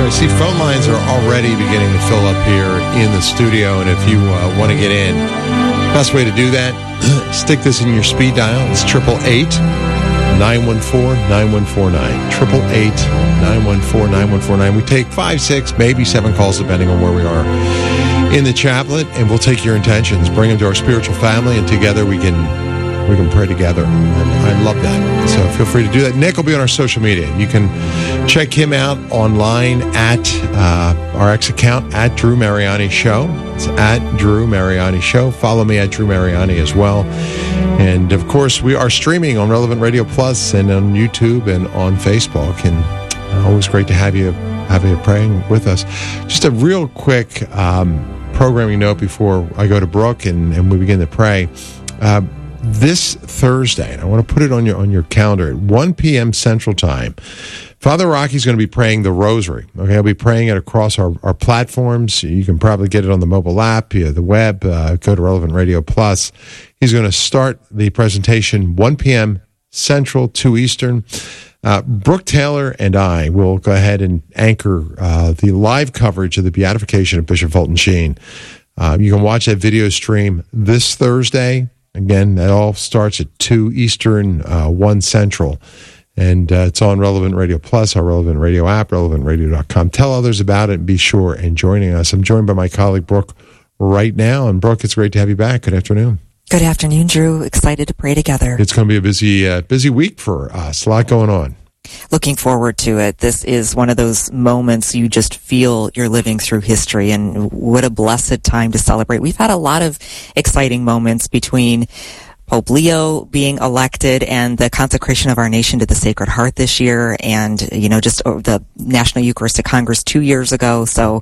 I see phone lines are already beginning to fill up here in the studio, and if you want to get in, best way to do that, stick this in your speed dial. It's 888-914-9149. 888-914-9149. We take 5, 6, maybe 7 calls depending on where we are in the chaplet, and we'll take your intentions, bring them to our spiritual family, and together we can pray together. I love that. So feel free to do that. Nick will be on our social media. You can check him out online at our X account, at Drew Mariani Show. It's at Drew Mariani Show. Follow me at Drew Mariani as well. And, of course, we are streaming on Relevant Radio Plus and on YouTube and on Facebook. And always great to have you praying with us. Just a real quick programming note before I go to Brooke and we begin to pray. This Thursday, and I want to put it on your calendar, at 1 p.m. Central Time, Father Rocky's going to be praying the Rosary. Okay, I'll be praying it across our platforms. You can probably get it on the mobile app, the web, go to Relevant Radio Plus. He's going to start the presentation 1 p.m. Central, 2 Eastern. Brooke Taylor and I will go ahead and anchor the live coverage of the beatification of Bishop Fulton Sheen. You can watch that video stream this Thursday. Again, that all starts at 2 Eastern, 1 Central. And it's on Relevant Radio Plus, our Relevant Radio app, relevantradio.com. Tell others about it and be sure and joining us. I'm joined by my colleague, Brooke, right now. And, Brooke, it's great to have you back. Good afternoon. Good afternoon, Drew. Excited to pray together. It's going to be a busy week for us. A lot going on. Looking forward to it. This is one of those moments you just feel you're living through history, and what a blessed time to celebrate. We've had a lot of exciting moments between Pope Leo being elected and the consecration of our nation to the Sacred Heart this year, and, just the National Eucharistic Congress 2 years ago. So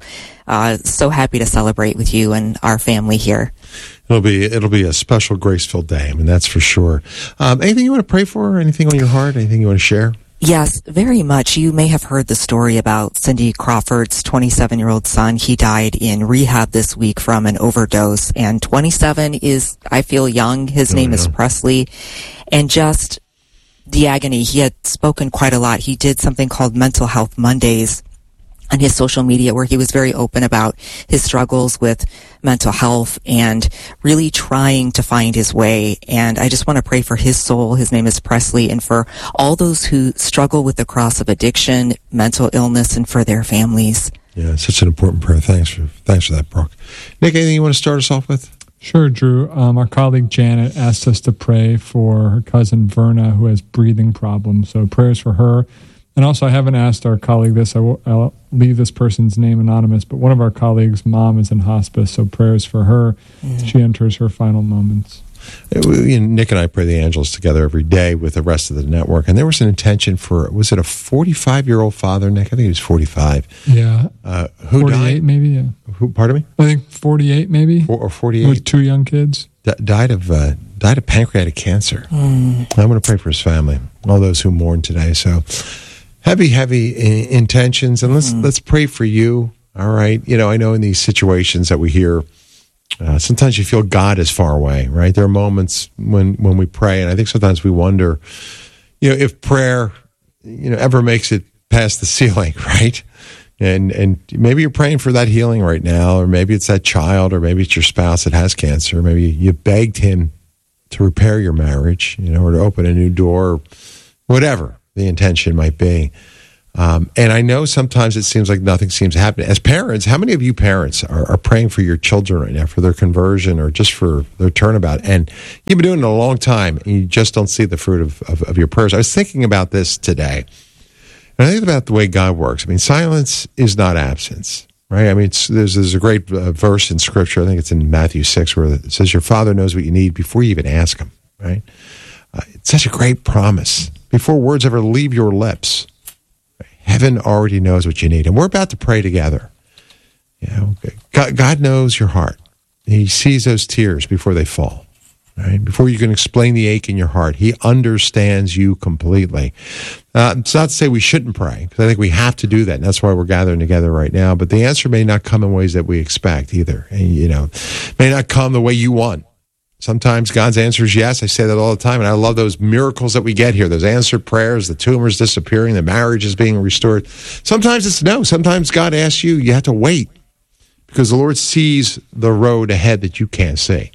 happy to celebrate with you and our family here. It'll be a special grace-filled day. I mean, that's for sure. Anything you want to pray for? Anything on your heart? Anything you want to share? Yes, very much. You may have heard the story about Cindy Crawford's 27-year-old son. He died in rehab this week from an overdose, and 27 is, I feel, young. His name is Presley, and just the agony. He had spoken quite a lot. He did something called Mental Health Mondays on his social media, where he was very open about his struggles with mental health and really trying to find his way. And I just want to pray for his soul. His name is Presley, and for all those who struggle with the cross of addiction, mental illness, and for their families. Yeah, such an important prayer. Thanks for that, Brooke. Nick, anything you want to start us off with? Sure, Drew. Our colleague Janet asked us to pray for her cousin Verna, who has breathing problems. So prayers for her. And also, I haven't asked our colleague this. I'll leave this person's name anonymous, but one of our colleagues' mom is in hospice, so prayers for her. She enters her final moments. Nick and I pray the angels together every day with the rest of the network, and there was an intention for, was it a 45-year-old father, Nick? I think he was 45. Yeah. Who 48 died? Maybe, yeah. Who? Pardon me? I think 48 maybe. Or 48. With 2 young kids. Died of pancreatic cancer. I'm going to pray for his family, all those who mourn today. So heavy intentions, and let's pray for you. All right, I know in these situations that we hear, sometimes you feel God is far away. Right, there are moments when we pray, and I think sometimes we wonder, if prayer, ever makes it past the ceiling, right? And maybe you're praying for that healing right now, or maybe it's that child, or maybe it's your spouse that has cancer. Maybe you begged him to repair your marriage, or to open a new door, or whatever the intention might be. And I know sometimes it seems like nothing seems to happen. As parents, how many of you parents are praying for your children right now, for their conversion or just for their turnabout? And you've been doing it a long time, and you just don't see the fruit of your prayers. I was thinking about this today, and I think about the way God works. I mean, silence is not absence, right? I mean, there's a great verse in Scripture, I think it's in Matthew 6, where it says, your Father knows what you need before you even ask Him, right? It's such a great promise. Before words ever leave your lips, heaven already knows what you need. And we're about to pray together. God knows your heart. He sees those tears before they fall. Right? Before you can explain the ache in your heart, He understands you completely. It's not to say we shouldn't pray, because I think we have to do that, and that's why we're gathering together right now. But the answer may not come in ways that we expect either. And, may not come the way you want. Sometimes God's answer is yes. I say that all the time, and I love those miracles that we get here, those answered prayers, the tumors disappearing, the marriage is being restored. Sometimes it's no. Sometimes God asks you, you have to wait because the Lord sees the road ahead that you can't see.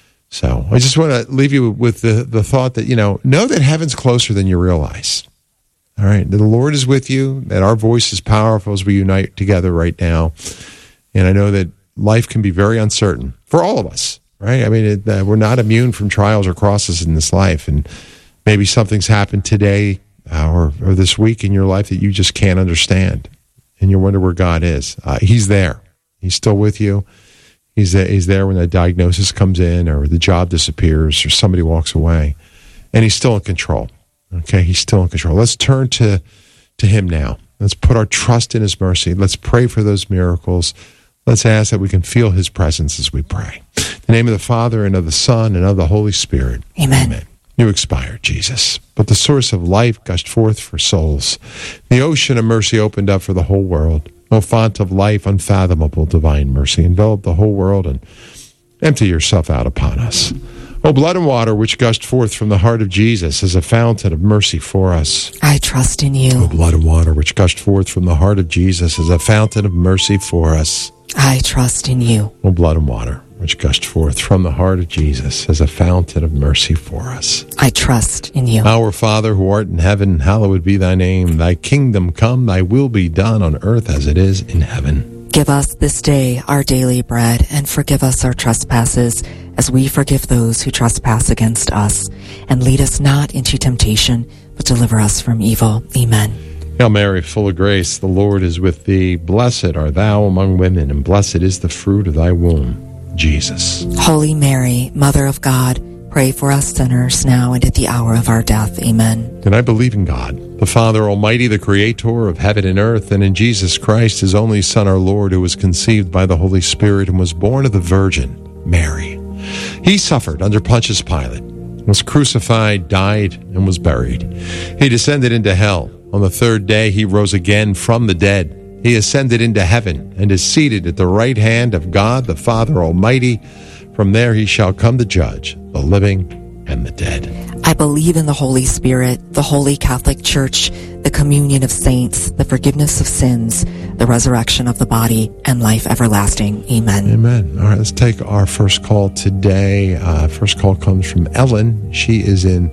So I just want to leave you with the thought that, know that heaven's closer than you realize. All right, that the Lord is with you, that our voice is powerful as we unite together right now. And I know that life can be very uncertain for all of us. Right? I mean, we're not immune from trials or crosses in this life. And maybe something's happened today or this week in your life that you just can't understand. And you wonder where God is. He's there. He's still with you. He's there when the diagnosis comes in or the job disappears or somebody walks away. And he's still in control. Okay? He's still in control. Let's turn to him now. Let's put our trust in his mercy. Let's pray for those miracles. Let's ask that we can feel his presence as we pray. In the name of the Father, and of the Son, and of the Holy Spirit. Amen. Amen. You expired, Jesus, but the source of life gushed forth for souls. The ocean of mercy opened up for the whole world. O font of life, unfathomable divine mercy, envelop the whole world and empty yourself out upon us. O blood and water which gushed forth from the heart of Jesus as a fountain of mercy for us. I trust in you. O blood and water which gushed forth from the heart of Jesus as a fountain of mercy for us. I trust in you. O blood and water which gushed forth from the heart of Jesus as a fountain of mercy for us. I trust in you. Our Father, who art in heaven, hallowed be thy name. Thy kingdom come, thy will be done on earth as it is in heaven. Give us this day our daily bread, and forgive us our trespasses, as we forgive those who trespass against us. And lead us not into temptation, but deliver us from evil. Amen. Hail Mary, full of grace, the Lord is with thee. Blessed art thou among women, and blessed is the fruit of thy womb, Jesus. Holy Mary, Mother of God, pray for us sinners now and at the hour of our death. Amen. And I believe in God, the Father Almighty, the Creator of heaven and earth, and in Jesus Christ, his only Son, our Lord, who was conceived by the Holy Spirit and was born of the Virgin Mary. He suffered under Pontius Pilate, was crucified, died, and was buried. He descended into hell. On the third day, he rose again from the dead. He ascended into heaven and is seated at the right hand of God, the Father Almighty. From there he shall come to judge the living and the dead. I believe in the Holy Spirit, the Holy Catholic Church, the communion of saints, the forgiveness of sins, the resurrection of the body, and life everlasting. Amen. Amen. All right, let's take our first call today. First call comes from Ellen. She is in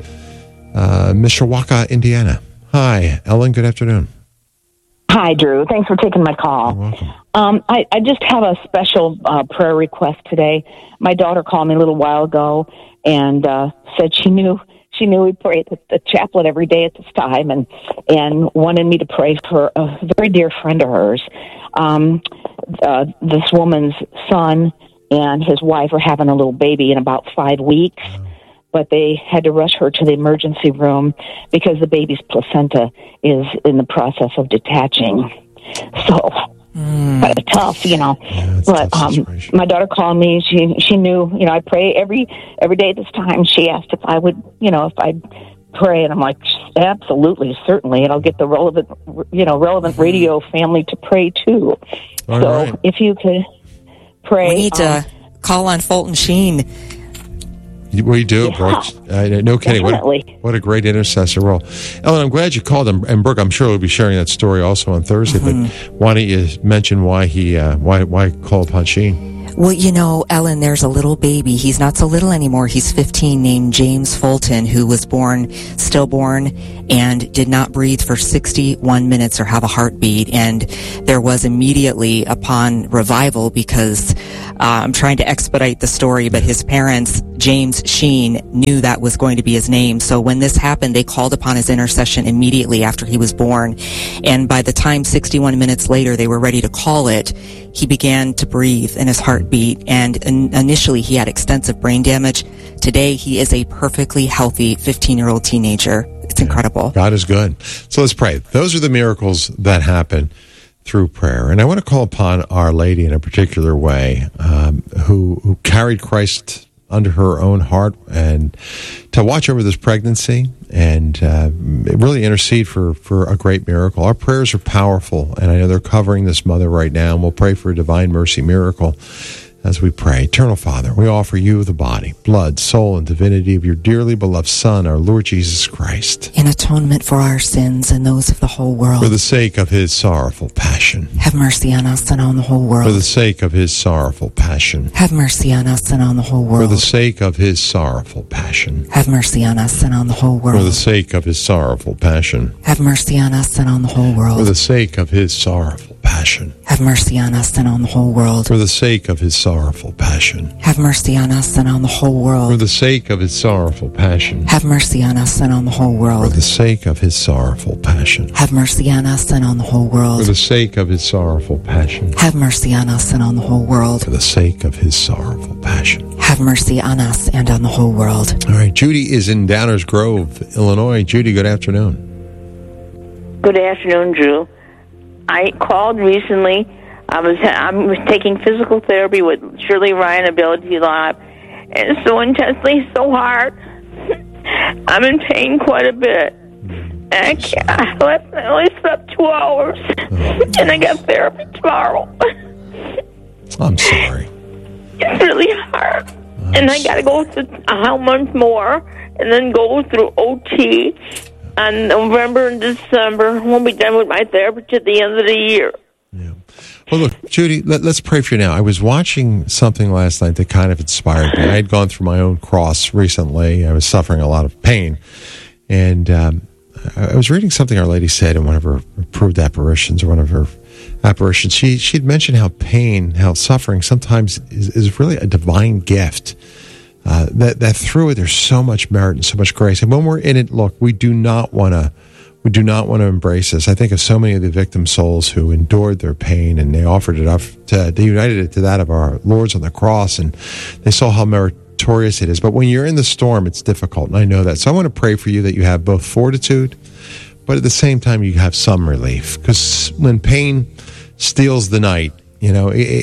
Mishawaka, Indiana. Hi, Ellen. Good afternoon. Hi, Drew. Thanks for taking my call. You're welcome. I just have a special prayer request today. My daughter called me a little while ago and said she knew we pray at the chaplet every day at this time, and wanted me to pray for a very dear friend of hers. This woman's son and his wife are having a little baby in about 5 weeks. But they had to rush her to the emergency room because the baby's placenta is in the process of detaching. So, kind of tough, Yeah, but tough my daughter called me. She knew, I pray every day at this time. She asked if I would, if I'd pray, and I'm like, absolutely, certainly, and I'll get the relevant radio family to pray too. All so, right. if you could pray, We need to call on Fulton Sheen. We do, Brooke. No kidding. What a great intercessor role. Ellen, I'm glad you called him. And Brooke, I'm sure we'll be sharing that story also on Thursday. But why don't you mention why why call upon Sheen? Well, Ellen, there's a little baby. He's not so little anymore. He's 15, named James Fulton, who was stillborn, and did not breathe for 61 minutes or have a heartbeat. And there was immediately upon revival, because I'm trying to expedite the story, but his parents, James Sheen, knew that was going to be his name. So when this happened, they called upon his intercession immediately after he was born. And by the time 61 minutes later they were ready to call it, he began to breathe and his heart beat. And initially he had extensive brain damage. Today he is a perfectly healthy 15-year-old teenager. It's incredible. God is good. So let's pray. Those are the miracles that happen through prayer. And I want to call upon Our Lady in a particular way, who carried Christ under her own heart, and to watch over this pregnancy and really intercede for a great miracle. Our prayers are powerful, and I know they're covering this mother right now, and we'll pray for a divine mercy miracle as we pray. Eternal Father, we offer you the body, blood, soul, and divinity of your dearly beloved Son, our Lord Jesus Christ, in atonement for our sins and those of the whole world. For the sake of his sorrowful passion. Have mercy on us and on the whole world. For the sake of his sorrowful passion. Have mercy on us and on the whole world. For the sake of his sorrowful passion. Have mercy on us and on the whole world. For the sake of his sorrowful passion. Have mercy on us and on the whole world. For the sake of his sorrowful passion. Have mercy on us and on the whole world. For the sake of his sorrowful passion. Have mercy on us and on the whole world. For the sake of his sorrowful passion. Have mercy on us and on the whole world. For the sake of his sorrowful passion. Have mercy on us and on the whole world. For the sake of his sorrowful passion. Have mercy on us and on the whole world. For the sake of his sorrowful passion. Have mercy on us and on the whole world. All right, Judy is in Downers Grove, Illinois. Judy, good afternoon. Good afternoon, Drew. I called recently. I'm taking physical therapy with Shirley Ryan Ability Lab, and it's so intensely, so hard. I'm in pain quite a bit. And I only slept 2 hours, and I got therapy tomorrow. I'm sorry. It's really hard. And I got to go through a month more, and then go through OT on November and December. I won't be done with my therapy at the end of the year. Yeah. Well, look, Judy, let's pray for you now. I was watching something last night that kind of inspired me. I had gone through my own cross recently. I was suffering a lot of pain. And I was reading something Our Lady said in one of her approved apparitions, or one of her apparitions. She'd mentioned how pain, how suffering sometimes is really a divine gift. That through it, there's so much merit and so much grace. And when we're in it, look, we do not want to embrace this. I think of so many of the victim souls who endured their pain, and they offered it up they united it to that of our Lord's on the cross, and they saw how meritorious it is. But when you're in the storm, it's difficult, and I know that. So I want to pray for you that you have both fortitude, but at the same time, you have some relief. Because when pain steals the night, and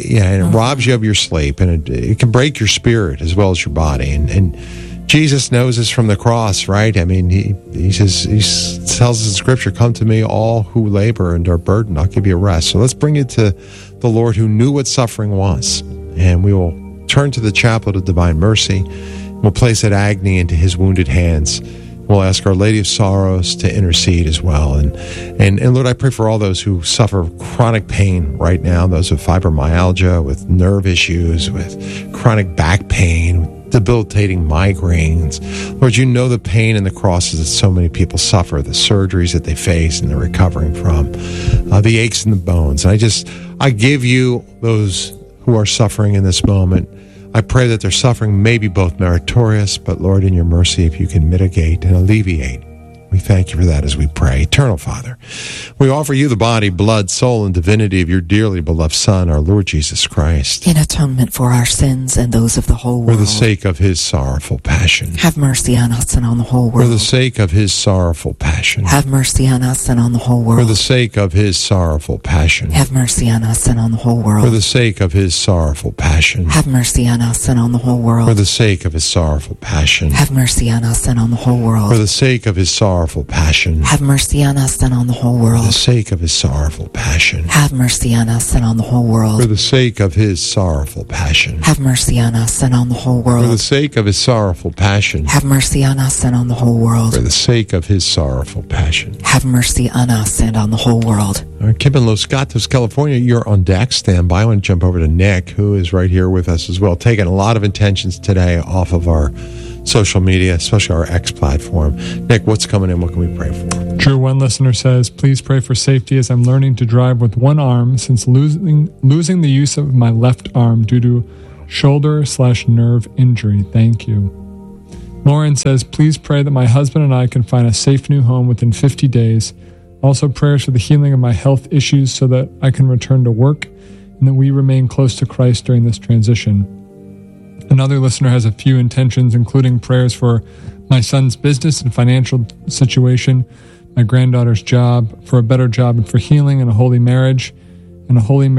it robs you of your sleep, and it can break your spirit as well as your body. And Jesus knows this from the cross, right? I mean, he says, he tells us in Scripture, "Come to me, all who labor and are burdened, I'll give you rest." So let's bring it to the Lord, who knew what suffering was, and we will turn to the chaplet of divine mercy. We'll place that agony into his wounded hands. We'll ask Our Lady of Sorrows to intercede as well. And Lord, I pray for all those who suffer chronic pain right now, those with fibromyalgia, with nerve issues, with chronic back pain, with debilitating migraines. Lord, you know the pain and the crosses that so many people suffer, the surgeries that they face and they're recovering from, the aches in the bones. And I give you those who are suffering in this moment. I pray that their suffering may be both meritorious, but Lord, in your mercy, if you can mitigate and alleviate, we thank you for that as we pray. Eternal Father, we offer you the body, blood, soul, and divinity of your dearly beloved Son, our Lord Jesus Christ, in atonement for our sins and those of the whole world. For the sake of his sorrowful passion. Have mercy on us and on the whole world. For the sake of his sorrowful passion. Have mercy on us and on the whole world. For the sake of his sorrowful passion. Have mercy on us and on the whole world. For the sake of his sorrowful passion. Have mercy on us and on the whole world. For the sake of his sorrowful passion. Have mercy on us and on the whole world. For the sake of his sorrowful passion. Have mercy on us and on the whole world. For the sake of his sorrowful passion. Have mercy on us and on the whole world. For the sake of his sorrowful passion. Have mercy on us and on the whole world. For the sake of his sorrowful passion. Have mercy on us and on the whole world. For the sake of his sorrowful passion. Have mercy on us and on the whole world. All right, Kim in Los Gatos, California, you're on deck. Stand by. I want to jump over to Nick, who is right here with us as well, taking a lot of intentions today off of our social media, especially our X platform. Nick, what's coming in? What can we pray for? True, one listener says, please pray for safety as I'm learning to drive with one arm since losing the use of my left arm due to shoulder/nerve injury. Thank you. Lauren says, please pray that my husband and I can find a safe new home within 50 days. Also prayers for the healing of my health issues so that I can return to work and that we remain close to Christ during this transition. Another listener has a few intentions, including prayers for my son's business and financial situation, my granddaughter's job, for a better job and for healing and a holy marriage and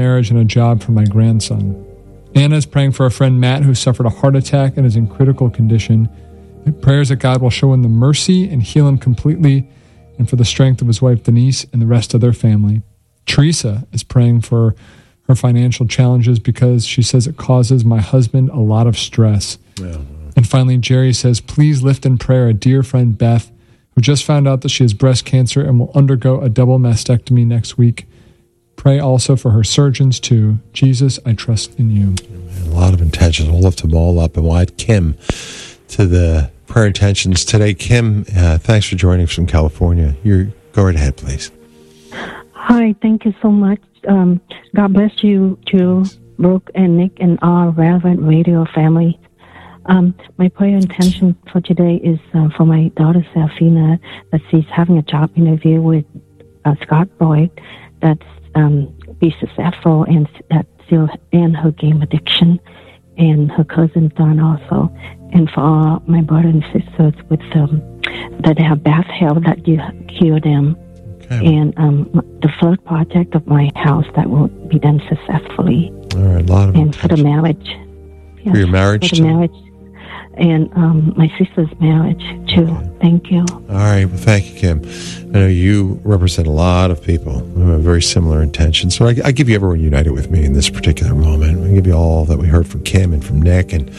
a job for my grandson. Anna is praying for our friend Matt, who suffered a heart attack and is in critical condition. Prayers that God will show him the mercy and heal him completely, and for the strength of his wife Denise and the rest of their family. Teresa is praying for her financial challenges because she says it causes my husband a lot of stress. Yeah. And finally, Jerry says, please lift in prayer a dear friend, Beth, who just found out that she has breast cancer and will undergo a double mastectomy next week. Pray also for her surgeons, too. Jesus, I trust in you. A lot of intentions. We'll lift them all up. And we'll add Kim to the prayer intentions today. Kim, thanks for joining us from California. Go right ahead, please. Hi, thank you so much. God bless you, Drew, Brooke, and Nick, and our Relevant Radio family. My prayer intention for today is for my daughter, Safina, that she's having a job interview with Scott Boyd, that's be successful and that she'll end her game addiction, and her cousin Don also, and for all my brothers and sisters with that they have bad health, that you cure them, and the flood project of my house that will be done successfully. All right, a lot of and for the marriage, for your marriage, for the marriage. And my sister's marriage, too. Okay. Thank you. All right. Well, thank you, Kim. I know you represent a lot of people who have very similar intentions. So I give you everyone united with me in this particular moment. I give you all that we heard from Kim and from Nick and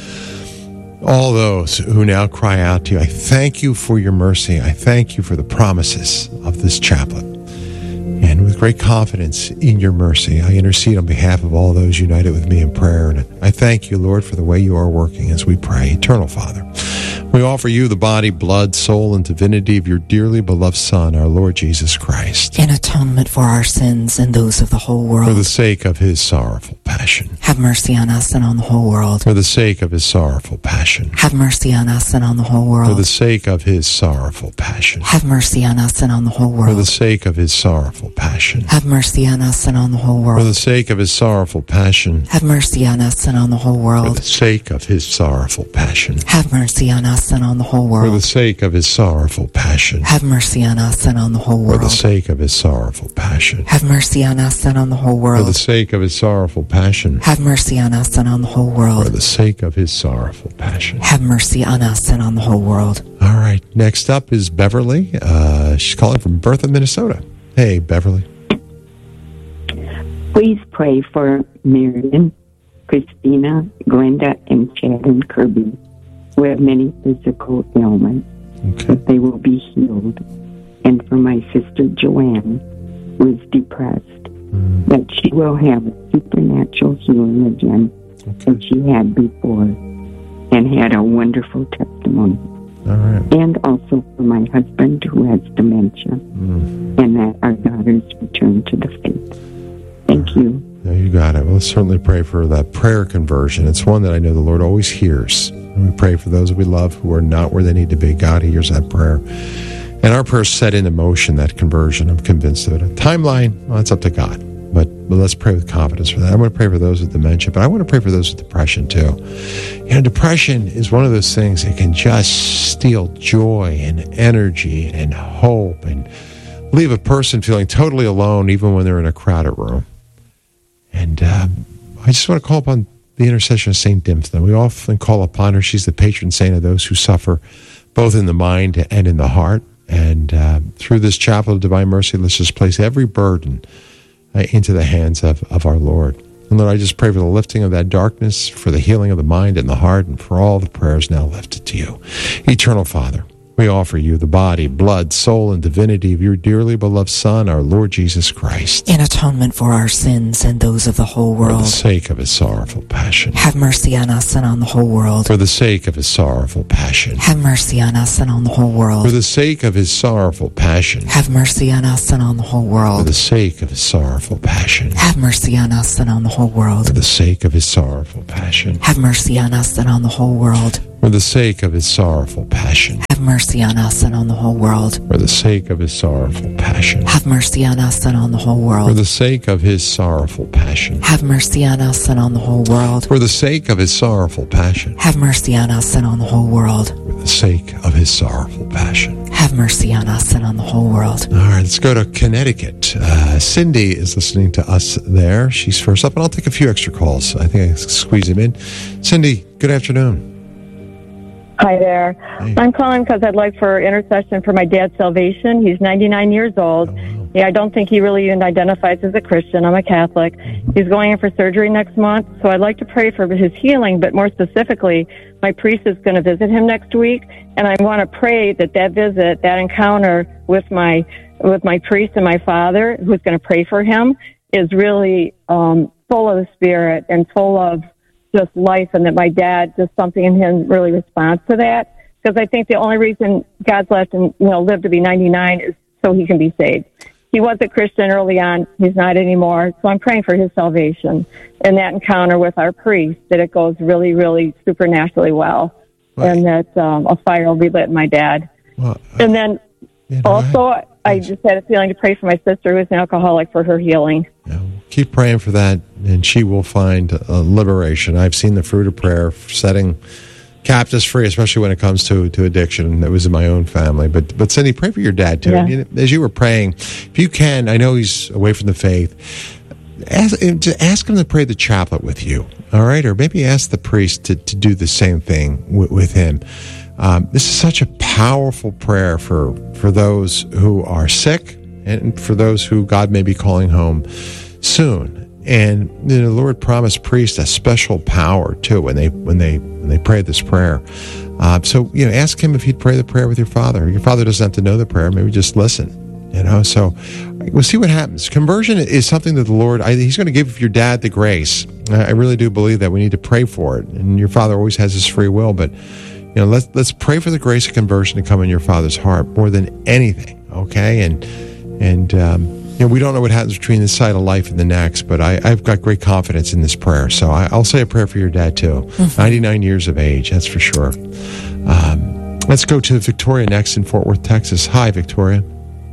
all those who now cry out to you. I thank you for your mercy. I thank you for the promises of this chaplet. And with great confidence in your mercy, I intercede on behalf of all those united with me in prayer. And I thank you, Lord, for the way you are working as we pray. Eternal Father, we offer you the body, blood, soul, and divinity of your dearly beloved Son, our Lord Jesus Christ, in atonement for our sins and those of the whole world. For the sake of his sorrowful passion. Have mercy on us and on the whole world. For the sake of his sorrowful passion. Have mercy on us and on the whole world. For the sake of his sorrowful passion. Have mercy on us and on the whole world. For the sake of his sorrowful passion. Have mercy on us and on the whole world. For the sake of his sorrowful passion. Have mercy on us and on the whole world. For the sake of his sorrowful passion. Have mercy on us and on the whole world. For the sake of his sorrowful passion. Have mercy on us and on the whole world. For the sake of his sorrowful passion. Have mercy on us and on the whole world. For the sake of his sorrowful passion. Have mercy on us and on the whole world. For the sake of his sorrowful passion. Have mercy on us and on the whole world. All right. Next up is Beverly. She's calling from Bertha, Minnesota. Hey, Beverly. Please pray for Marion, Christina, Glenda, and Chad and Kirby, who have many physical ailments, that they will be healed. And for my sister Joanne, who is depressed, that she will have a supernatural healing again as she had before, and had a wonderful testimony. All right. And also for my husband, who has dementia, and that our daughters return to the faith. Thank you. Yeah, you got it. Well, let's certainly pray for that prayer conversion. It's one that I know the Lord always hears. And we pray for those that we love who are not where they need to be. God hears that prayer. And our prayers set into motion that conversion. I'm convinced of it. A timeline, well, that's up to God. But let's pray with confidence for that. I want to pray for those with dementia, but I want to pray for those with depression too. You know, depression is one of those things that can just steal joy and energy and hope and leave a person feeling totally alone even when they're in a crowded room. And I just want to call upon the intercession of St. Dymphna. We often call upon her. She's the patron saint of those who suffer both in the mind and in the heart. And through this chapel of divine mercy, let's just place every burden into the hands of our Lord. And Lord, I just pray for the lifting of that darkness, for the healing of the mind and the heart, and for all the prayers now lifted to you. Eternal Father, we offer you the body, blood, soul, and divinity of your dearly beloved Son, our Lord Jesus Christ, in atonement for our sins and those of the whole world. For the sake of his sorrowful passion. Have mercy on us and on the whole world. For the sake of his sorrowful passion. Have mercy on us and on the whole world. For the sake of his sorrowful passion. Have mercy on us and on the whole world. For the sake of his sorrowful passion. Have mercy on us and on the whole world. For the sake of his sorrowful passion. Have mercy on us and on the whole world. For the sake of his sorrowful passion. Have mercy on us and on the whole world. For the sake of his sorrowful passion. Have mercy on us and on the whole world. For the sake of his sorrowful passion. Have mercy on us and on the whole world. For the sake of his sorrowful passion. Have mercy on us and on the whole world. For the sake of his sorrowful passion. Have mercy on us and on the whole world. All right, let's go to Connecticut. Cindy is listening to us there. She's first up, and I'll take a few extra calls. I think I squeeze him in. Cindy, good afternoon. Hi there. Hey. I'm calling because I'd like for intercession for my dad's salvation. He's 99 years old, I don't think he really even identifies as a Christian. I'm a Catholic. He's going in for surgery next month, so I'd like to pray for his healing, but more specifically, my priest is going to visit him next week, and I want to pray that visit, that encounter with my priest and my father, who's going to pray for him, is really full of the Spirit and full of just life, and that my dad, just something in him really responds to that. Because I think the only reason God's left him, live to be 99 is so he can be saved. He was a Christian early on. He's not anymore. So I'm praying for his salvation and that encounter with our priest, that it goes really, really supernaturally well. Right. And that a fire will be lit in my dad. Well, and then also, I just had a feeling to pray for my sister who's an alcoholic for her healing. Yeah, keep praying for that, and she will find liberation. I've seen the fruit of prayer setting captives free, especially when it comes to addiction. That was in my own family. But Cindy, pray for your dad too. Yeah. I mean, as you were praying, if you can, I know he's away from the faith, ask him to pray the chaplet with you, all right? Or maybe ask the priest to do the same thing with him. This is such a powerful prayer for those who are sick and for those who God may be calling home soon. And the Lord promised priests a special power too when they pray this prayer. So ask him if he'd pray the prayer with your father. Your father doesn't have to know the prayer; maybe just listen. So we'll see what happens. Conversion is something that the Lord, He's going to give your dad the grace. I really do believe that we need to pray for it. And your father always has his free will, but let's pray for the grace of conversion to come in your father's heart more than anything. Okay, and we don't know what happens between this side of life and the next, but I've got great confidence in this prayer. So I'll say a prayer for your dad, too. 99 years of age, that's for sure. Let's go to Victoria next in Fort Worth, Texas. Hi, Victoria.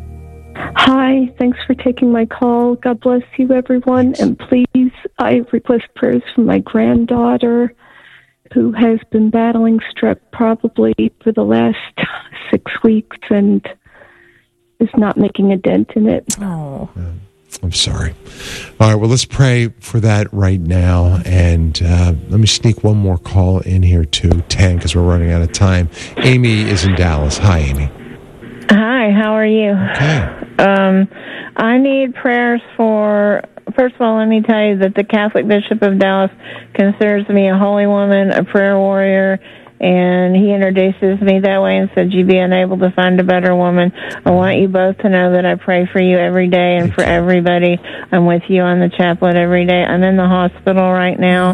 Hi, thanks for taking my call. God bless you, everyone. Thanks. And please, I request prayers for my granddaughter, who has been battling strep probably for the last 6 weeks and is not making a dent in it. Oh, I'm sorry. All right, well, let's pray for that right now. And let me sneak one more call in here to 10 because we're running out of time. Amy is in Dallas. Hi, Amy. Hi, how are you? Okay. I need prayers for... First of all, let me tell you that the Catholic Bishop of Dallas considers me a holy woman, a prayer warrior, and he introduces me that way and said, "You be unable to find a better woman." I want you both to know that I pray for you every day and for everybody. I'm with you on the chaplet every day. I'm in the hospital right now.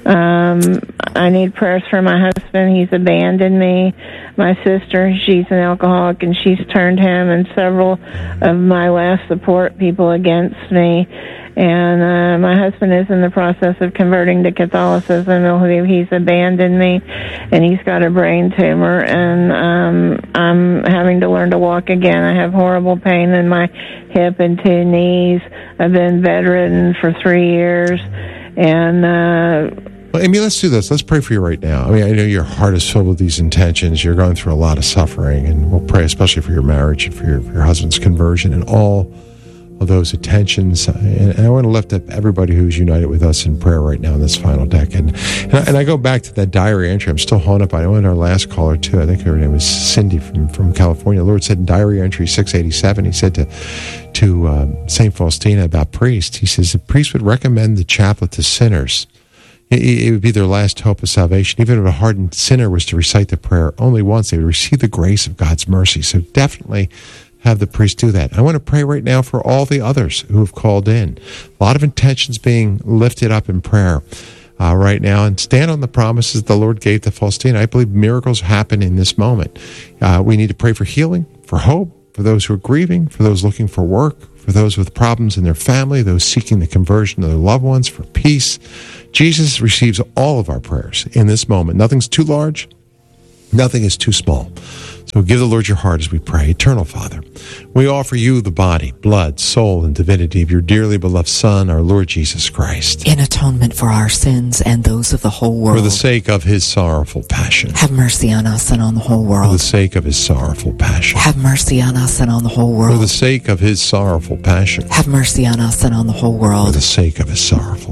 I need prayers for my husband. He's abandoned me. My sister, she's an alcoholic, and she's turned him and several of my last support people against me. And my husband is in the process of converting to Catholicism. He's abandoned me, and he's got a brain tumor, and I'm having to learn to walk again. I have horrible pain in my hip and 2 knees. I've been bedridden for 3 years, and... Well, Amy, let's do this. Let's pray for you right now. I mean, I know your heart is filled with these intentions. You're going through a lot of suffering, and we'll pray especially for your marriage and for your husband's conversion and all of those attentions. And I want to lift up everybody who's united with us in prayer right now in this final decade. And I go back to that diary entry. I'm still haunted by it. I went to our last caller, too. I think her name was Cindy from California. The Lord said in diary entry 687, he said to St. Faustina about priests, he says, the priest would recommend the chaplet to sinners. It would be their last hope of salvation. Even if a hardened sinner was to recite the prayer only once, they would receive the grace of God's mercy. So definitely have the priest do that. I want to pray right now for all the others who have called in. A lot of intentions being lifted up in prayer right now, and stand on the promises the Lord gave to Faustina. I believe miracles happen in this moment. We need to pray for healing, for hope, for those who are grieving, for those looking for work, for those with problems in their family, those seeking the conversion of their loved ones, for peace. Jesus receives all of our prayers in this moment. Nothing's too large. Nothing is too small. So give the Lord your heart as we pray. Eternal Father, we offer you the body, blood, soul, and divinity of your dearly beloved Son, our Lord Jesus Christ, in atonement for our sins and those of the whole world. For the sake of his sorrowful passion. Have mercy on us and on the whole world. For the sake of his sorrowful passion. Have mercy on us and on the whole world. For the sake of his sorrowful passion. Have mercy on us and on the whole world. For the sake of his sorrowful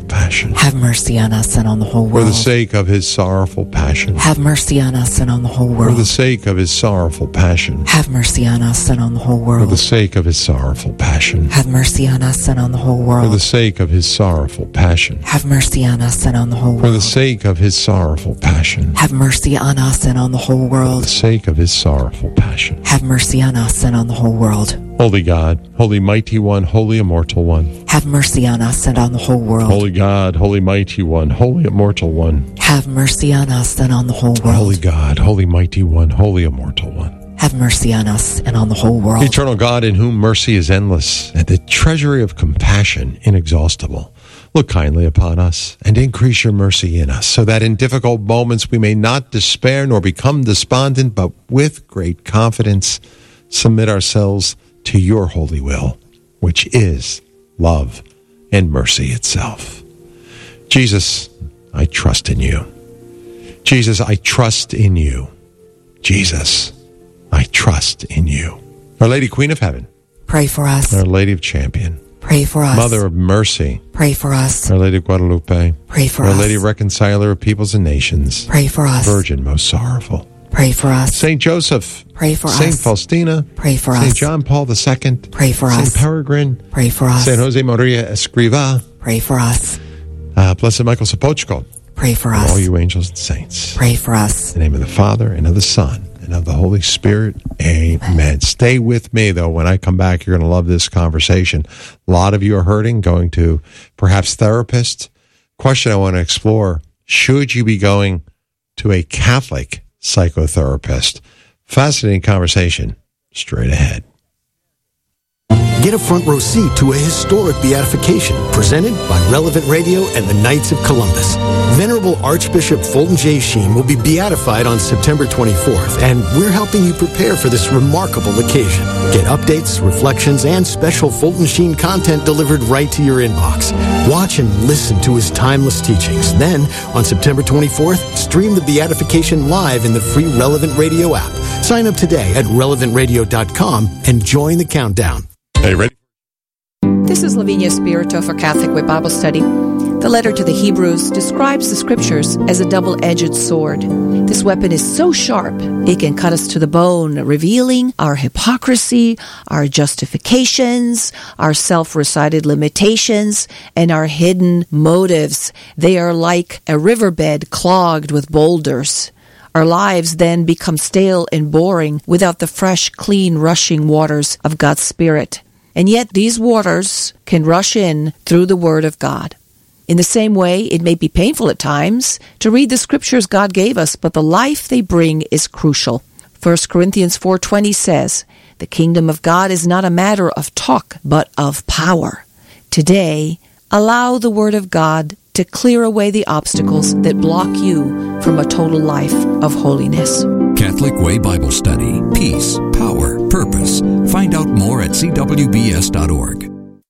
passion. Have mercy on us and on the whole For world. the sake of his sorrowful passion. Have mercy on us and on the whole For world. the sake of his sorrowful passion. Have mercy on us and on the whole For world. the sake of his sorrowful passion. Have mercy on us and on the whole For world. the sake of his sorrowful passion. Have mercy on us and on the whole For the world. sake of his sorrowful passion. Have mercy on us and on the whole For the world. sake of his sorrowful passion. Have mercy on us and on the whole world. Holy God, holy mighty one, holy immortal one. Have mercy on us and on the whole world. Holy God, holy mighty one, holy immortal one. Have mercy on us and on the whole Holy world. God, holy mighty one, holy immortal one. Have mercy on us and on the whole world. Eternal God, in whom mercy is endless, and the treasury of compassion inexhaustible, look kindly upon us and increase your mercy in us, so that in difficult moments we may not despair nor become despondent, but with great confidence submit ourselves to your holy will, which is love and mercy itself. Jesus, I trust in you. Jesus, I trust in you. Jesus, I trust in you. Our Lady Queen of Heaven, Pray for us. Our Lady of Champion, Pray for us. Mother of Mercy, Pray for us. Our Lady of Guadalupe, Pray for Our us. Lady Reconciler of Peoples and Nations, Pray for us. Virgin most sorrowful, Pray for us. Saint Joseph, Pray for Saint us. Faustina, Pray for Saint us. John Paul II, Pray for Saint us. Peregrine, Pray for us. Saint Jose Maria Escriva, Pray for us. Blessed Michael Sapochko, Pray for and us. all you angels and saints. Pray for us. In the name of the Father, and of the Son, and of the Holy Spirit. Amen. Stay with me, though. When I come back, you're going to love this conversation. A lot of you are hurting, going to perhaps therapists. Question I want to explore, should you be going to a Catholic psychotherapist? Fascinating conversation straight ahead. Get a front row seat to a historic beatification presented by Relevant Radio and the Knights of Columbus. Venerable Archbishop Fulton J. Sheen will be beatified on September 24th, and we're helping you prepare for this remarkable occasion. Get updates, reflections, and special Fulton Sheen content delivered right to your inbox. Watch and listen to his timeless teachings. Then, on September 24th, stream the beatification live in the free Relevant Radio app. Sign up today at relevantradio.com and join the countdown. Hey, ready? This is Lavinia Spirito for Catholic Way Bible Study. The letter to the Hebrews describes the Scriptures as a double-edged sword. This weapon is so sharp, it can cut us to the bone, revealing our hypocrisy, our justifications, our self-recited limitations, and our hidden motives. They are like a riverbed clogged with boulders. Our lives then become stale and boring without the fresh, clean, rushing waters of God's Spirit. And yet these waters can rush in through the Word of God. In the same way, it may be painful at times to read the Scriptures God gave us, but the life they bring is crucial. 1 Corinthians 4:20 says, "The kingdom of God is not a matter of talk, but of power." Today, allow the Word of God to clear away the obstacles that block you from a total life of holiness. Catholic Way Bible Study. Peace, power, purpose. Find out more at cwbs.org.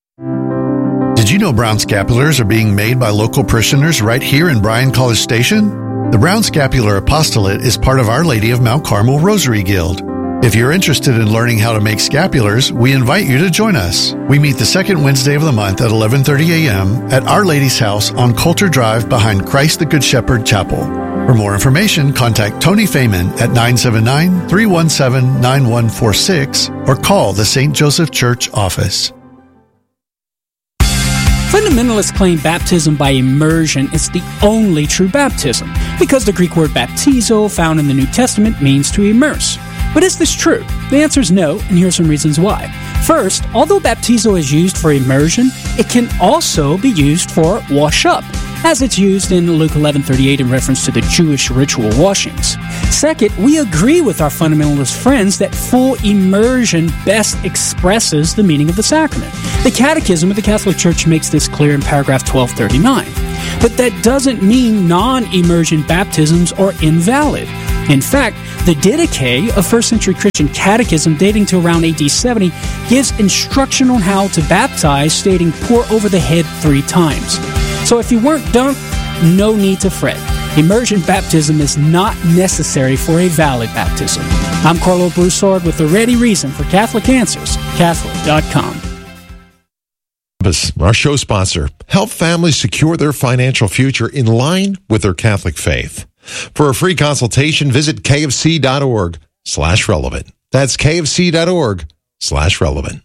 Did you know brown scapulars are being made by local parishioners right here in Bryan College Station? The Brown Scapular Apostolate is part of Our Lady of Mount Carmel Rosary Guild. If you're interested in learning how to make scapulars, we invite you to join us. We meet the second Wednesday of the month at 11:30 a.m. at Our Lady's House on Coulter Drive behind Christ the Good Shepherd Chapel. For more information, contact Tony Feynman at 979-317-9146 or call the St. Joseph Church office. Fundamentalists claim baptism by immersion is the only true baptism, because the Greek word baptizo, found in the New Testament, means to immerse. But is this true? The answer is no, and here are some reasons why. First, although baptizo is used for immersion, it can also be used for wash up, as it's used in Luke 11:38 in reference to the Jewish ritual washings. Second, we agree with our fundamentalist friends that full immersion best expresses the meaning of the sacrament. The Catechism of the Catholic Church makes this clear in paragraph 1239. But that doesn't mean non-immersion baptisms are invalid. In fact, the Didache, a first-century Christian catechism dating to around AD 70, gives instruction on how to baptize, stating, "Pour over the head 3 times. So if you weren't dunked, no need to fret. Immersion baptism is not necessary for a valid baptism. I'm Carlo Broussard with the ready reason for Catholic Answers, Catholic.com. Our show sponsor, help families secure their financial future in line with their Catholic faith. For a free consultation, visit kfc.org/relevant. That's kfc.org/relevant.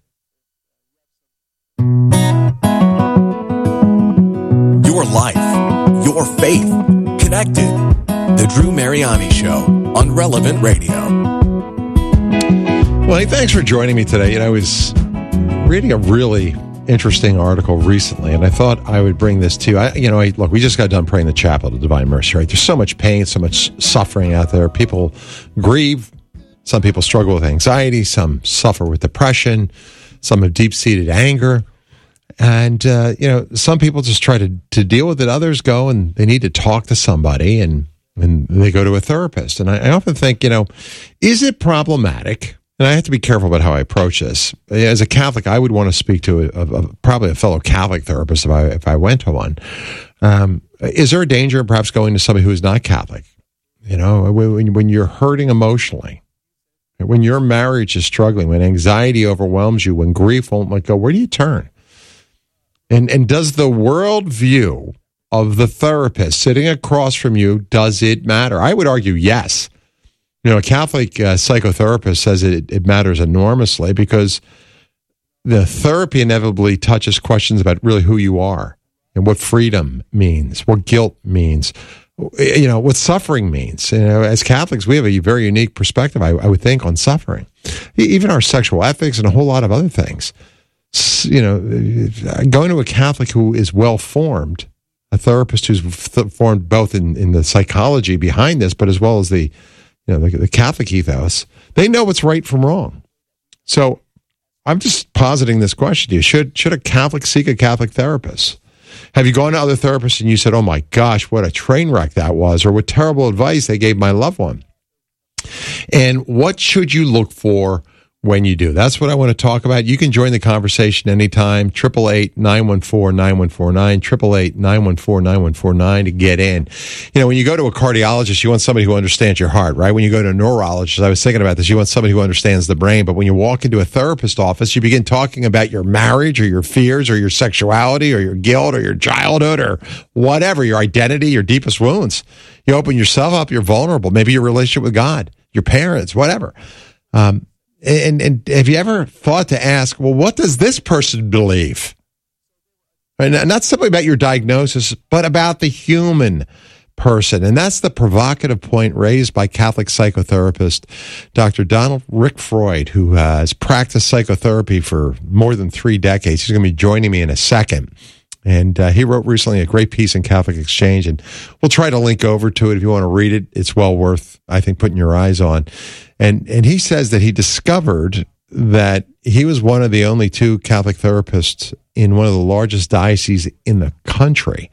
Your life, your faith, connected. The Drew Mariani Show on Relevant Radio. Well, hey, thanks for joining me today. I was reading a really interesting article recently, and I thought I would bring this to you. Look, we just got done praying the Chaplet of Divine Mercy, right? There's so much pain, so much suffering out there. People grieve. Some people struggle with anxiety. Some suffer with depression. Some have deep-seated anger. And, some people just try to deal with it. Others go and they need to talk to somebody, and they go to a therapist. And I often think, is it problematic? And I have to be careful about how I approach this. As a Catholic, I would want to speak to probably a fellow Catholic therapist if I went to one. Is there a danger in perhaps going to somebody who is not Catholic? When you're hurting emotionally, when your marriage is struggling, when anxiety overwhelms you, when grief won't let go, where do you turn? And does the worldview of the therapist sitting across from you, does it matter? I would argue yes. A Catholic psychotherapist says it matters enormously because the therapy inevitably touches questions about really who you are and what freedom means, what guilt means, what suffering means. As Catholics, we have a very unique perspective, I would think, on suffering, even our sexual ethics and a whole lot of other things. Going to a Catholic who is well-formed, a therapist who's formed both in the psychology behind this, but as well as the Catholic ethos, they know what's right from wrong. So I'm just positing this question to you. Should a Catholic seek a Catholic therapist? Have you gone to other therapists and you said, oh my gosh, what a train wreck that was, or what terrible advice they gave my loved one? And what should you look for when you do? That's what I want to talk about. You can join the conversation anytime. 888-914-9149, 888-914-9149 to get in. When you go to a cardiologist, you want somebody who understands your heart, right? When you go to a neurologist, I was thinking about this, you want somebody who understands the brain. But when you walk into a therapist office, you begin talking about your marriage or your fears or your sexuality or your guilt or your childhood or whatever, your identity, your deepest wounds. You open yourself up, you're vulnerable. Maybe your relationship with God, your parents, whatever. And have you ever thought to ask, well, what does this person believe? And not simply about your diagnosis, but about the human person. And that's the provocative point raised by Catholic psychotherapist Dr. Donald Rick Freud, who has practiced psychotherapy for more than 3 decades. He's going to be joining me in a second. And he wrote recently a great piece in Catholic Exchange, and we'll try to link over to it if you want to read it. It's well worth, I think, putting your eyes on. And he says that he discovered that he was one of the only 2 Catholic therapists in one of the largest dioceses in the country.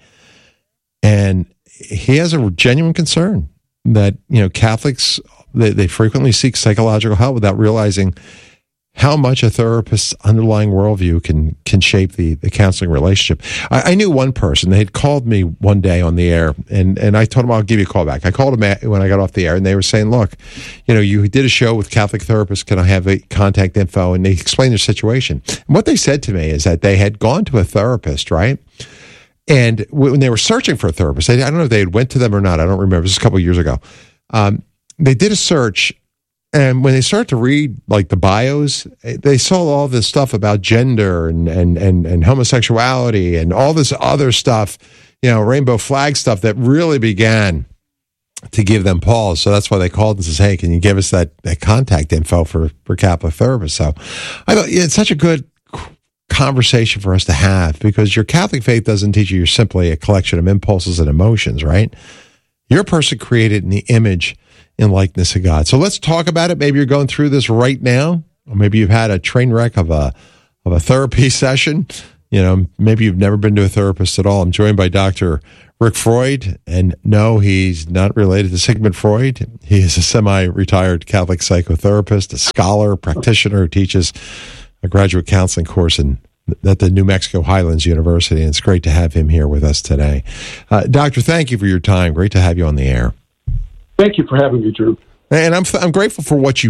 And he has a genuine concern that, Catholics, they frequently seek psychological help without realizing how much a therapist's underlying worldview can shape the counseling relationship. I knew one person. They had called me one day on the air, and I told them I'll give you a call back. I called them when I got off the air, and they were saying, look, you did a show with Catholic therapists. Can I have the contact info? And they explained their situation. And what they said to me is that they had gone to a therapist, right? And when they were searching for a therapist, I don't know if they had went to them or not. I don't remember. This was a couple of years ago. They did a search. And when they start to read like the bios, they saw all this stuff about gender and homosexuality and all this other stuff, rainbow flag stuff that really began to give them pause. So that's why they called and says, hey, can you give us that contact info for Catholic therapists? So I thought it's such a good conversation for us to have, because your Catholic faith doesn't teach you're simply a collection of impulses and emotions, right? You're a person created in the image and likeness of God. So let's talk about it. Maybe you're going through this right now, or maybe you've had a train wreck of a therapy session. Maybe you've never been to a therapist at all. I'm joined by Dr. Rick Freud, and no, he's not related to Sigmund Freud. He is a semi-retired Catholic psychotherapist, a scholar, practitioner who teaches a graduate counseling course at the New Mexico Highlands University, and it's great to have him here with us today. Doctor, thank you for your time. Great to have you on the air. Thank you for having me, Drew. And I'm grateful for what you do.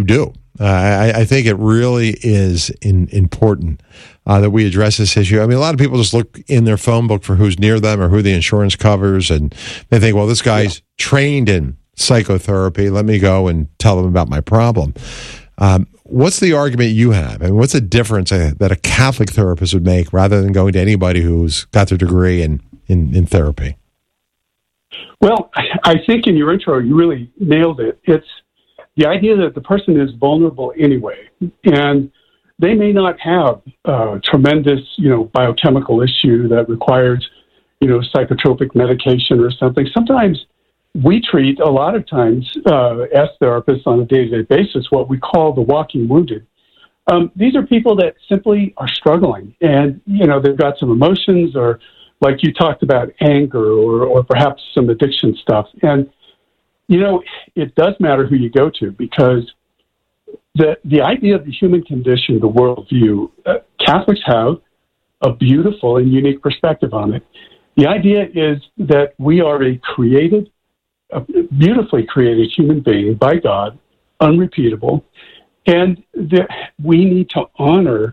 I think it really is important that we address this issue. I mean, a lot of people just look in their phone book for who's near them or who the insurance covers, and they think, well, this guy's trained in psychotherapy. Let me go and tell them about my problem. What's the argument you have? I mean, what's the difference that a Catholic therapist would make rather than going to anybody who's got their degree in therapy? Well, I think in your intro, you really nailed it. It's the idea that the person is vulnerable anyway, and they may not have a tremendous, biochemical issue that requires, psychotropic medication or something. Sometimes we treat, a lot of times, as therapists on a day-to-day basis, what we call the walking wounded. These are people that simply are struggling, and, they've got some emotions, or like you talked about, anger, or perhaps some addiction stuff. And, it does matter who you go to, because the idea of the human condition, the worldview, Catholics have a beautiful and unique perspective on it. The idea is that we are a beautifully created human being by God, unrepeatable, and that we need to honor,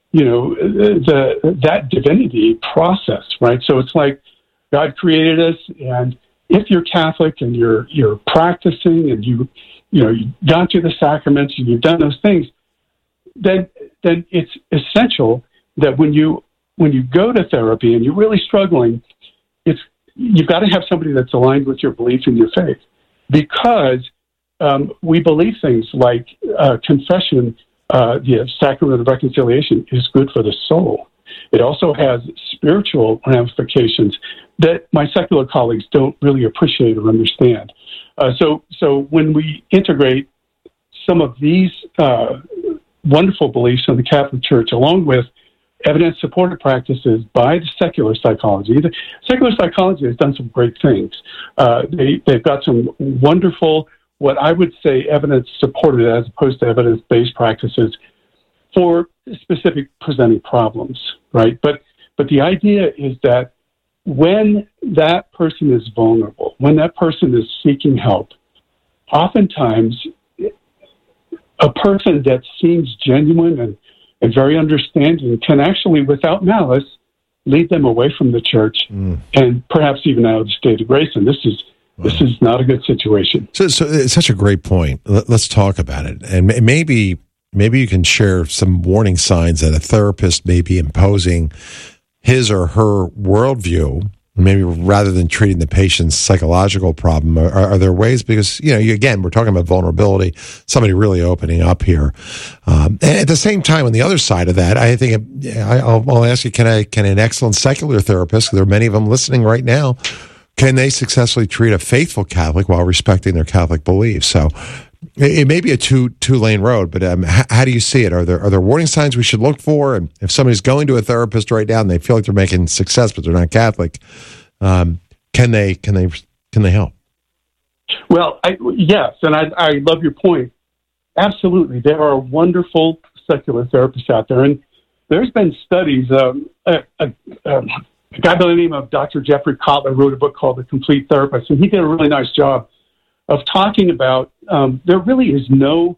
that divinity process, right? So it's like God created us, and if you're Catholic and you're practicing and you've gone through the sacraments and you've done those things, then it's essential that when you go to therapy and you're really struggling, you've got to have somebody that's aligned with your belief in your faith, because we believe things like confession, the sacrament of reconciliation, is good for the soul. It also has spiritual ramifications that my secular colleagues don't really appreciate or understand. So when we integrate some of these wonderful beliefs of the Catholic Church along with evidence-supported practices by the secular psychology. The secular psychology has done some great things. They've got some wonderful, what I would say, evidence-supported as opposed to evidence-based practices for specific presenting problems, right? But the idea is that when that person is vulnerable, when that person is seeking help, oftentimes a person that seems genuine and very understanding can actually, without malice, lead them away from the church and perhaps even out of the state of grace. And this is not a good situation. So it's such a great point. Let's talk about it. And maybe you can share some warning signs that a therapist may be imposing his or her worldview, maybe rather than treating the patient's psychological problem. Are there ways, because, again, we're talking about vulnerability, somebody really opening up here. And at the same time, on the other side of that, I think I'll ask you, can an excellent secular therapist, there are many of them listening right now, can they successfully treat a faithful Catholic while respecting their Catholic beliefs? So it may be a two-lane road, but how do you see it? Are there warning signs we should look for? And if somebody's going to a therapist right now and they feel like they're making success, but they're not Catholic, can they help? Well, yes, and I love your point. Absolutely, there are wonderful secular therapists out there, and there's been studies. A guy by the name of Dr. Jeffrey Kotler wrote a book called The Complete Therapist, and he did a really nice job of talking about there really is no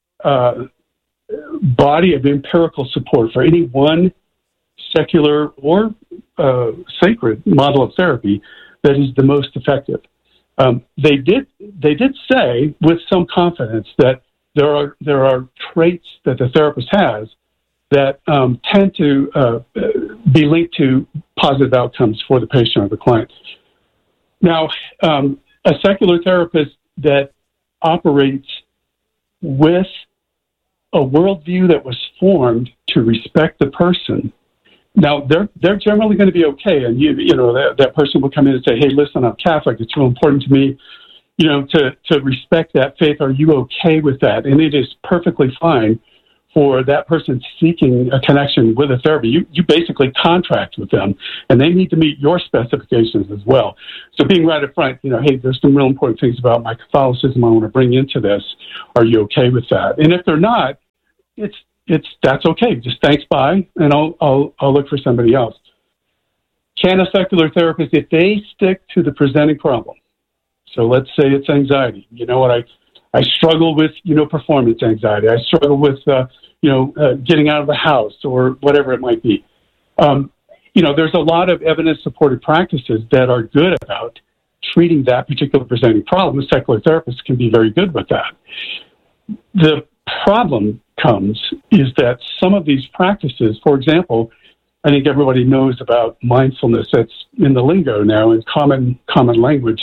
body of empirical support for any one secular or sacred model of therapy that is the most effective. They did say with some confidence that there are traits that the therapist has that tend to be linked to positive outcomes for the patient or the client. Now, a secular therapist that operates with a worldview that was formed to respect the person, now they're generally going to be okay. And that person will come in and say, "Hey, listen, I'm Catholic. It's real important to me, to respect that faith. Are you okay with that?" And it is perfectly fine for that person seeking a connection with a therapy. You basically contract with them, and they need to meet your specifications as well. So being right up front, hey, there's some real important things about my Catholicism I want to bring into this. Are you okay with that? And if they're not, that's okay. Just thanks, bye, and I'll look for somebody else. Can a secular therapist, if they stick to the presenting problem, so let's say it's anxiety, you know what, I I struggle with, performance anxiety. I struggle with, getting out of the house or whatever it might be. There's a lot of evidence-supported practices that are good about treating that particular presenting problem. Secular therapists can be very good with that. The problem is that some of these practices, for example, I think everybody knows about mindfulness. That's in the lingo now in common language.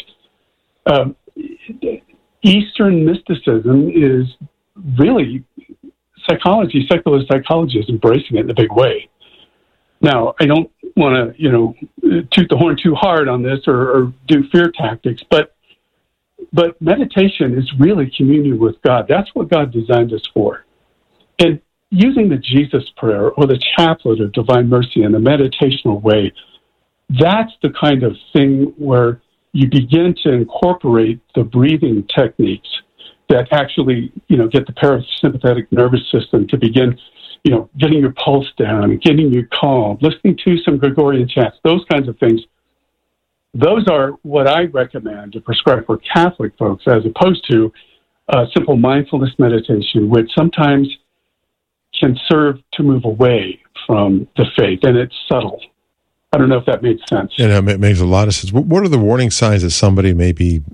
Eastern mysticism is really psychology. Secular psychology is embracing it in a big way. Now, I don't want to, toot the horn too hard on this or do fear tactics, but meditation is really communion with God. That's what God designed us for. And using the Jesus prayer or the chaplet of divine mercy in a meditational way, that's the kind of thing where you begin to incorporate the breathing techniques that actually, get the parasympathetic nervous system to begin, getting your pulse down, getting you calm, listening to some Gregorian chants, those kinds of things. Those are what I recommend to prescribe for Catholic folks as opposed to simple mindfulness meditation, which sometimes can serve to move away from the faith, and it's subtle. I don't know if that makes sense. Yeah, it makes a lot of sense. What are the warning signs that somebody may be,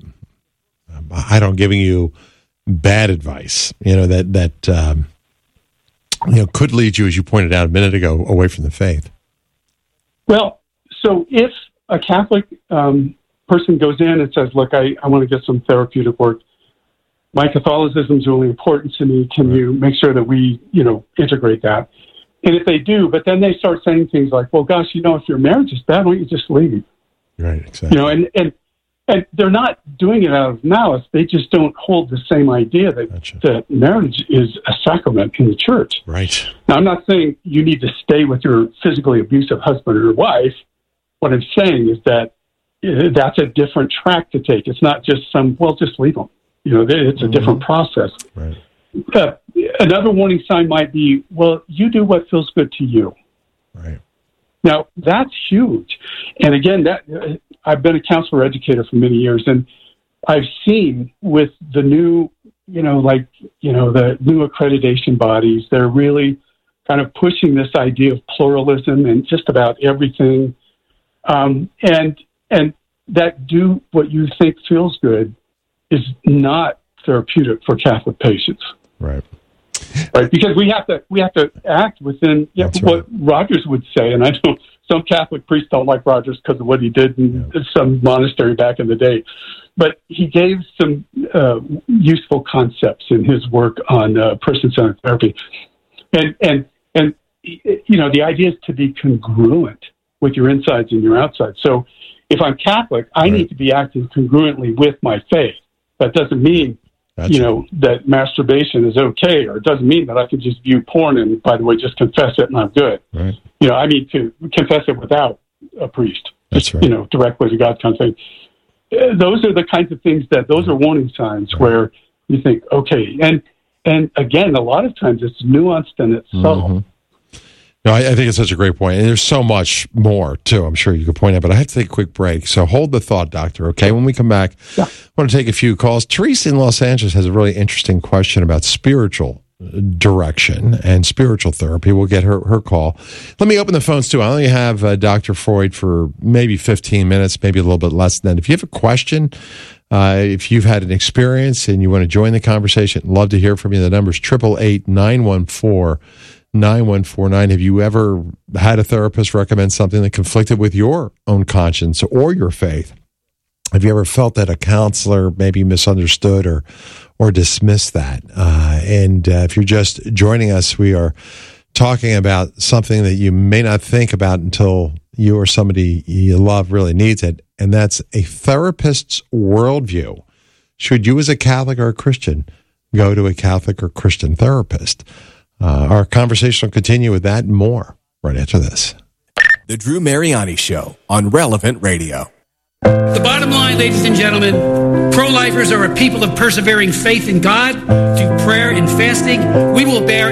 giving you bad advice, that could lead you, as you pointed out a minute ago, away from the faith? Well, so if a Catholic person goes in and says, look, I want to get some therapeutic work, my Catholicism is really important to me. Can you make sure that we, integrate that? And if they do, but then they start saying things like, well, gosh, if your marriage is bad, why don't you just leave? Right, exactly. And they're not doing it out of malice. They just don't hold the same idea that marriage is a sacrament in the church. Right. Now, I'm not saying you need to stay with your physically abusive husband or wife. What I'm saying is that that's a different track to take. It's not just just leave them. It's a different process. Right. Another warning sign might be, well, you do what feels good to you. Right. Now, that's huge. And again, I've been a counselor educator for many years, and I've seen with the new, the new accreditation bodies, they're really kind of pushing this idea of pluralism and just about everything. And that do what you think feels good is not therapeutic for Catholic patients. Right. Right, because we have to act within what Rogers would say, and I know some Catholic priests don't like Rogers because of what he did in some monastery back in the day, but he gave some useful concepts in his work on person-centered therapy, and the idea is to be congruent with your insides and your outsides. So, if I'm Catholic, I need to be acting congruently with my faith. That doesn't mean that masturbation is okay, or it doesn't mean that I can just view porn and, by the way, just confess it and I'm good. Right. I mean to confess it without a priest. That's right. Directly to God kind of thing. Those are the kinds of things those are warning signs where you think, okay. And again, a lot of times it's nuanced and it's subtle. No, I think it's such a great point. And there's so much more, too, I'm sure you could point out. But I have to take a quick break. So hold the thought, Doctor, okay? When we come back, I want to take a few calls. Teresa in Los Angeles has a really interesting question about spiritual direction and spiritual therapy. We'll get her call. Let me open the phones, too. I only have Dr. Freud for maybe 15 minutes, maybe a little bit less than that. If you have a question, if you've had an experience and you want to join the conversation, love to hear from you. The number's 888-914-9149. Have you ever had a therapist recommend something that conflicted with your own conscience or your faith? Have you ever felt that a counselor maybe misunderstood or dismissed that? And if you're just joining us, we are talking about something that you may not think about until you or somebody you love really needs it, and that's a therapist's worldview. Should you as a Catholic or a Christian go to a Catholic or Christian therapist? Our conversation will continue with that and more right after this. The Drew Mariani Show on Relevant Radio. The bottom line, ladies and gentlemen, pro-lifers are a people of persevering faith in God. Through prayer and fasting, we will bear